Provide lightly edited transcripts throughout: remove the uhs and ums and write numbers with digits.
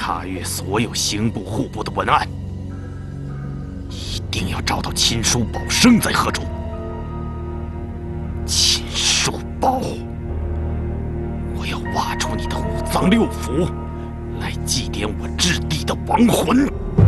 查阅所有刑部、户部的文案，一定要找到秦叔宝生在何处。秦叔宝，我要挖出你的五脏六腑，来祭奠我质地的亡魂。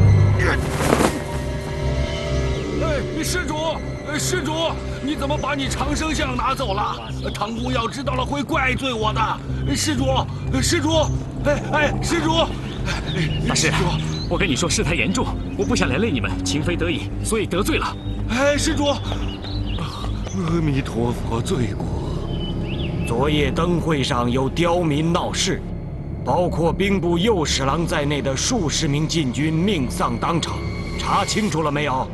施主，施主，你怎么把你长生像拿走了？唐公要知道了会怪罪我的。施主，施主，施主， 大师，我跟你说事态严重，我不想连累你们，情非得已，所以得罪了。 施主， 阿弥陀佛，罪过。 昨夜灯会上有刁民闹事，包括兵部右侍郎在内的数十名禁军命丧当场，查清楚了没有？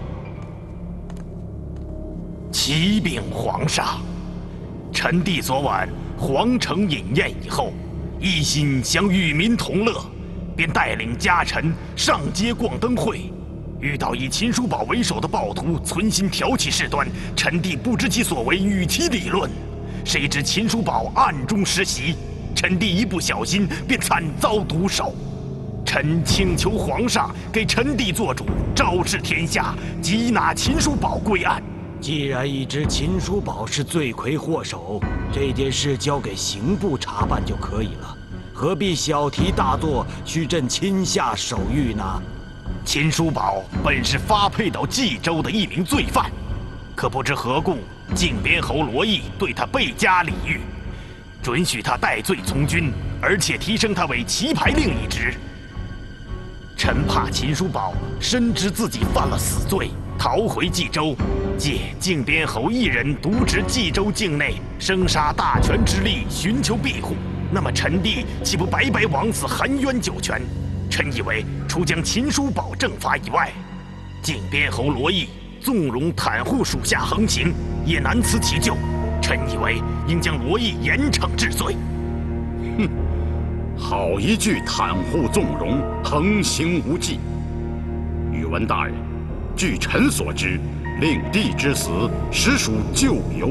启禀皇上，臣弟昨晚皇城饮宴以后，一心想与民同乐，便带领家臣上街逛灯会，遇到以秦叔宝为首的暴徒存心挑起事端，臣弟不知其所为，与其理论，谁知秦叔宝暗中施袭，臣弟一不小心便惨遭毒手。臣请求皇上给臣弟做主，昭示天下，缉拿秦叔宝归案。 既然已知秦叔宝是罪魁祸首，这件事交给刑部查办就可以了，何必小题大做，虚朕亲下手谕呢？ 秦叔宝本是发配到冀州的一名罪犯，可不知何故，靖边侯罗毅对他倍加礼遇，准许他戴罪从军，而且提升他为骑牌令一职。臣怕秦叔宝深知自己犯了死罪，逃回冀州，借靖边侯一人独持冀州境内，生杀大权之力寻求庇护，那么臣弟岂不白白枉死，含冤九泉？臣以为，除将秦叔宝正法以外，靖边侯罗毅纵容袒护属下横行，也难辞其咎。臣以为，应将罗毅严惩治罪。 哼，好一句袒护纵容，横行无忌。宇文大人，据臣所知，令弟之死实属咎由